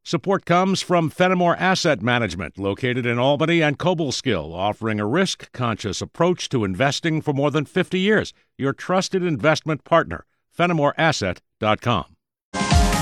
Support comes from Fenimore Asset Management, located in Albany and Cobleskill, offering a risk-conscious approach to investing for more than 50 years. Your trusted investment partner, FenimoreAsset.com.